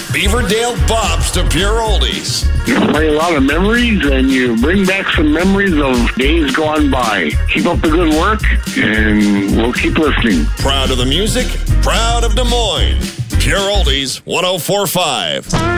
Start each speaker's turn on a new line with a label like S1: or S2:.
S1: Beaverdale bops to pure oldies.
S2: You play a lot of memories, and you bring back some memories of days gone by. Keep up the good work, and we'll keep listening.
S1: Proud of the music, proud of Des Moines. Pure Oldies 104.5.